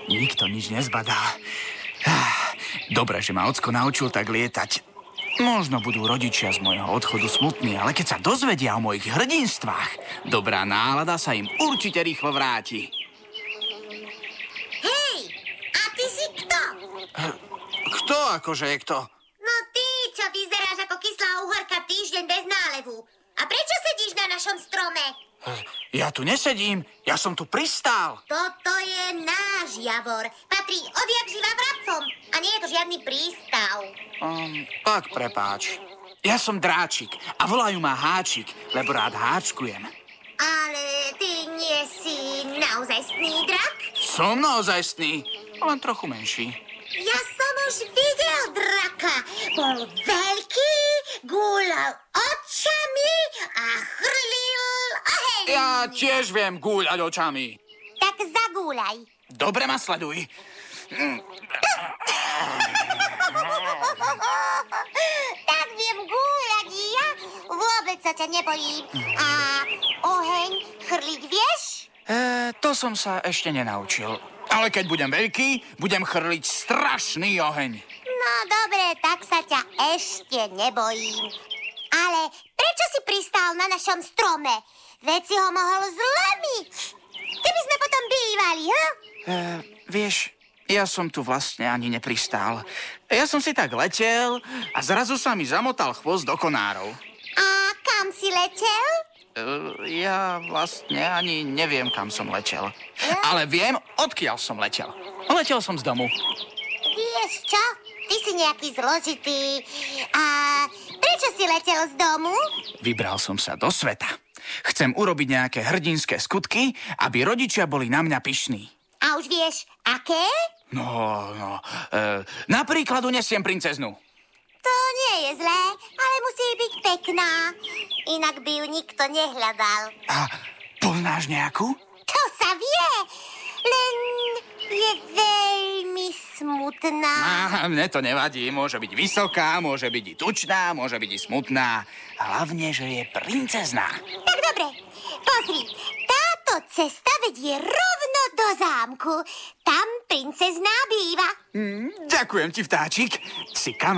Nikto nič nezbadá. Dobre, že ma ocko naučil tak lietať. Možno budú rodičia z môjho odchodu smutní, ale keď sa dozvedia o mojich hrdinstvách, dobrá nálada sa im určite rýchlo vráti. Hej, a ty si kto? Kto akože je kto? No ty, čo vyzeráš ako kyslá uhorka týždeň bez nálevu. A prečo sedíš na našom strome? Ja tu nesedím, ja som tu pristál. Toto je náš Javor. Patrí odjak živa vrabcom. A nie je to žiadny prístav. Tak prepáč. Ja som Dráčik a volajú ma Háčik, lebo rád háčkujem. Ale ty nie si naozajstný drak? Som naozajstný, len trochu menší. Ja som už videl draka. Bol veľký, gúľal očami a chrlil oheň. Ja tiež viem gúľať očami. Tak zagúľaj. Dobre ma sleduj. Tak viem gúľať ja. Vôbec sa ťa nebojím. A oheň chrliť vieš? To som sa ešte nenaučil. Ale keď budem veľký, budem chrliť strašný oheň. No dobre, tak sa ťa ešte nebojím. Ale prečo si pristál na našom strome? Veď si ho mohol zlomiť. Ty by sme potom bývali, Vieš, ja som tu vlastne ani nepristál. Ja som si tak letel a zrazu sa mi zamotal chvost do konárov. A kam si letel? Ja vlastne ani neviem, kam som letel. Ale viem, odkiaľ som letel. Letel som z domu. Vieš čo? Ty si nejaký zložitý. A prečo si letel z domu? Vybral som sa do sveta. Chcem urobiť nejaké hrdinské skutky, aby rodičia boli na mňa pyšní. A už vieš, aké? Napríklad unesiem princeznu. To nie je zlé, ale musí byť pekná. Inak by ju nikto nehľadal. A poznáš nejakú? To sa vie, len je veľmi smutná. Mne to nevadí. Môže byť vysoká, môže byť i tučná, môže byť i smutná. Hlavne, že je princezná. Tak dobre, pozri. Táto cesta vedie rovno do zámku. Tam princezná býva. Ďakujem ti, vtáčik. Si